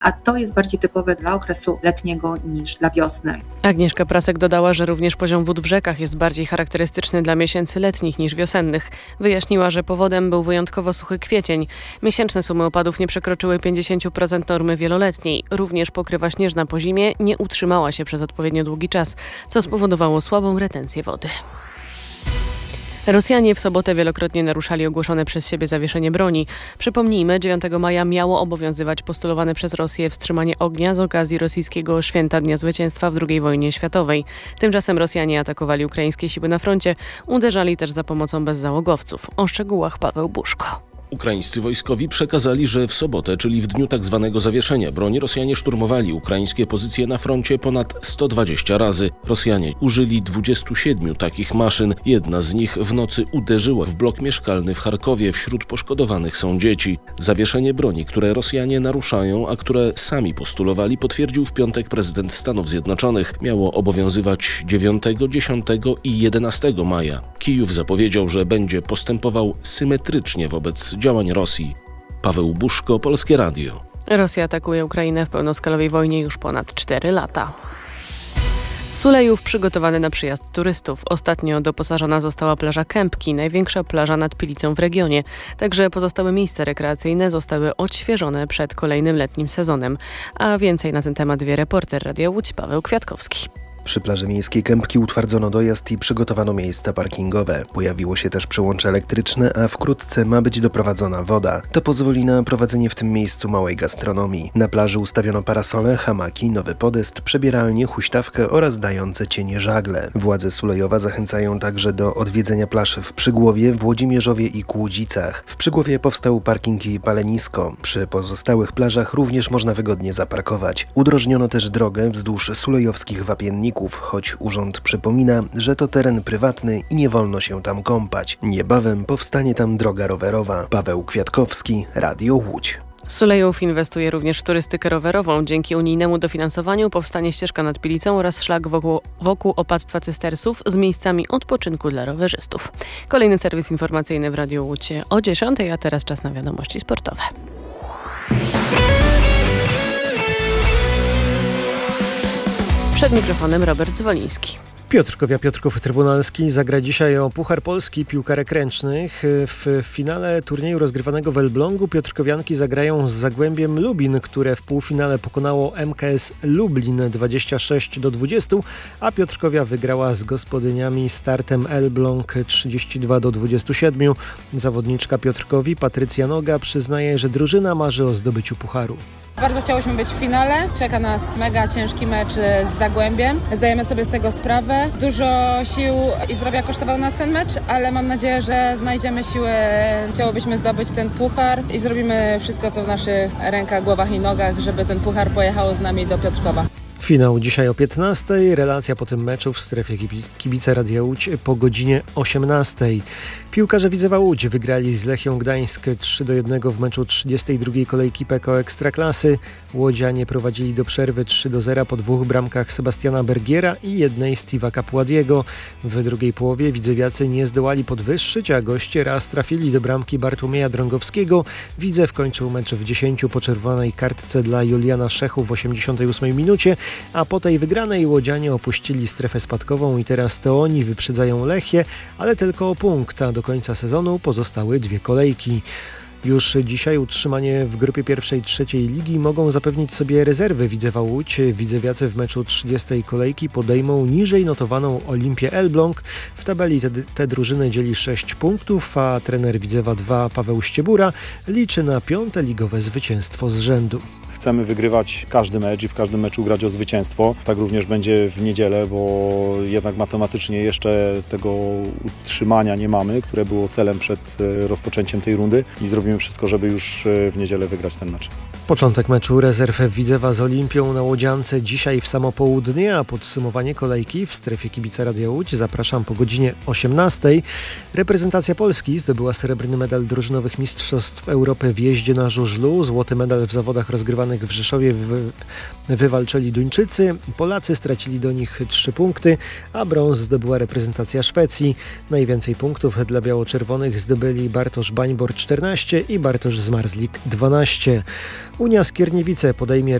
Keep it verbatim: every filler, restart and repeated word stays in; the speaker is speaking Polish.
a to jest bardziej typowe dla okresu letniego niż dla wiosny. Agnieszka Prasek dodała, że również poziom wód w rzekach jest bardziej charakterystyczny dla miesięcy letnich niż wiosennych. Wyjaśniła, że powodem był wyjątkowo suchy kwiecień. Miesięczne sumy opadów nie przekroczyły pięćdziesiąt procent normy wieloletniej. Również pokrywa śnieżna po zimie nie utrzymała się przez odpowiednio długi czas, co spowodowało słabą retencję wody. Rosjanie w sobotę wielokrotnie naruszali ogłoszone przez siebie zawieszenie broni. Przypomnijmy, dziewiątego maja miało obowiązywać postulowane przez Rosję wstrzymanie ognia z okazji rosyjskiego święta Dnia Zwycięstwa w drugiej wojnie światowej. Tymczasem Rosjanie atakowali ukraińskie siły na froncie, uderzali też za pomocą bezzałogowców. O szczegółach Paweł Buszko. Ukraińscy wojskowi przekazali, że w sobotę, czyli w dniu tzw. zawieszenia broni, Rosjanie szturmowali ukraińskie pozycje na froncie ponad sto dwadzieścia razy. Rosjanie użyli dwudziestu siedmiu takich maszyn. Jedna z nich w nocy uderzyła w blok mieszkalny w Charkowie. Wśród poszkodowanych są dzieci. Zawieszenie broni, które Rosjanie naruszają, a które sami postulowali, potwierdził w piątek prezydent Stanów Zjednoczonych. Miało obowiązywać dziewiątego, dziesiątego i jedenastego maja. Kijów zapowiedział, że będzie postępował symetrycznie wobec działań Rosji. Paweł Buszko, Polskie Radio. Rosja atakuje Ukrainę w pełnoskalowej wojnie już ponad cztery lata. Sulejów przygotowany na przyjazd turystów. Ostatnio doposażona została plaża Kępki, największa plaża nad Pilicą w regionie. Także pozostałe miejsca rekreacyjne zostały odświeżone przed kolejnym letnim sezonem. A więcej na ten temat wie reporter Radia Łódź Paweł Kwiatkowski. Przy plaży miejskiej Kępki utwardzono dojazd i przygotowano miejsca parkingowe. Pojawiło się też przełącze elektryczne, a wkrótce ma być doprowadzona woda. To pozwoli na prowadzenie w tym miejscu małej gastronomii. Na plaży ustawiono parasole, hamaki, nowy podest, przebieralnię, huśtawkę oraz dające cienie żagle. Władze Sulejowa zachęcają także do odwiedzenia plaż w Przygłowie, Włodzimierzowie i Kłudzicach. W Przygłowie powstał parking i palenisko. Przy pozostałych plażach również można wygodnie zaparkować. Udrożniono też drogę wzdłuż sulejowskich wapienników, choć urząd przypomina, że to teren prywatny i nie wolno się tam kąpać. Niebawem powstanie tam droga rowerowa. Paweł Kwiatkowski, Radio Łódź. Sulejów inwestuje również w turystykę rowerową. Dzięki unijnemu dofinansowaniu powstanie ścieżka nad Pilicą oraz szlak wokół, wokół opactwa cystersów z miejscami odpoczynku dla rowerzystów. Kolejny serwis informacyjny w Radiu Łódź o dziesiątej, a teraz czas na wiadomości sportowe. Przed mikrofonem Robert Zwoliński. Piotrkowia Piotrków Trybunalski zagra dzisiaj o Puchar Polski piłkarek ręcznych. W finale turnieju rozgrywanego w Elblągu piotrkowianki zagrają z Zagłębiem Lubin, które w półfinale pokonało M K S Lublin dwadzieścia sześć do dwudziestu, a Piotrkowia wygrała z gospodyniami Startem Elbląg trzydzieści dwa do dwudziestu siedmiu. Zawodniczka Piotrkowi Patrycja Noga przyznaje, że drużyna marzy o zdobyciu pucharu. Bardzo chciałyśmy być w finale. Czeka nas mega ciężki mecz z Zagłębiem. Zdajemy sobie z tego sprawę. Dużo sił i zdrowia kosztował nas ten mecz, ale mam nadzieję, że znajdziemy siłę. Chciałobyśmy zdobyć ten puchar i zrobimy wszystko, co w naszych rękach, głowach i nogach, żeby ten puchar pojechał z nami do Piotrkowa. Finał dzisiaj o piętnastej, relacja po tym meczu w strefie kibice Radia Łódź po godzinie osiemnastej. Piłkarze Widzewa Łódź wygrali z Lechią Gdańsk trzy do jednego w meczu trzydziestej drugiej kolejki P K O Ekstraklasy. Łodzianie prowadzili do przerwy trzy do zera po dwóch bramkach Sebastiana Bergiera i jednej Steve'a Capuadiego. W drugiej połowie widzewiacy nie zdołali podwyższyć, a goście raz trafili do bramki Bartłomieja Drągowskiego. Widzew kończył mecz w dziesięciu po czerwonej kartce dla Juliana Szechu w osiemdziesiątej ósmej minucie, a po tej wygranej łodzianie opuścili strefę spadkową i teraz to oni wyprzedzają Lechię, ale tylko o punkt, a do końca sezonu pozostały dwie kolejki. Już dzisiaj utrzymanie w grupie pierwszej trzeciej ligi mogą zapewnić sobie rezerwy Widzewa Łódź. Widzewiacy w meczu trzydziestej kolejki podejmą niżej notowaną Olimpię Elbląg. W tabeli te, te drużyny dzieli sześć punktów, a trener Widzewa dwa Paweł Ściebura liczy na piąte ligowe zwycięstwo z rzędu. Chcemy wygrywać każdy mecz i w każdym meczu grać o zwycięstwo. Tak również będzie w niedzielę, bo jednak matematycznie jeszcze tego utrzymania nie mamy, które było celem przed rozpoczęciem tej rundy i zrobimy wszystko, żeby już w niedzielę wygrać ten mecz. Początek meczu rezerw Widzewa z Olimpią na Łodziance dzisiaj w samo południe, a podsumowanie kolejki w strefie kibica Radia Łódź zapraszam po godzinie osiemnastej. Reprezentacja Polski zdobyła srebrny medal drużynowych mistrzostw Europy w jeździe na żużlu, złoty medal w zawodach rozgrywanych rozegranych w Rzeszowie wy, wywalczyli Duńczycy. Polacy stracili do nich trzy punkty, a brąz zdobyła reprezentacja Szwecji. Najwięcej punktów dla biało-czerwonych zdobyli Bartosz Bańbor czternaście i Bartosz Zmarzlik dwanaście. Unia Skierniewice podejmie